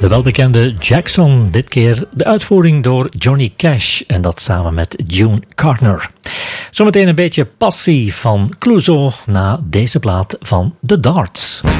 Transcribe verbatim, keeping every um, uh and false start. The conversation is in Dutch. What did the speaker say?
De welbekende Jackson, dit keer de uitvoering door Johnny Cash en dat samen met June Carter. Zometeen een beetje passie van Clouseau na deze plaat van The Darts.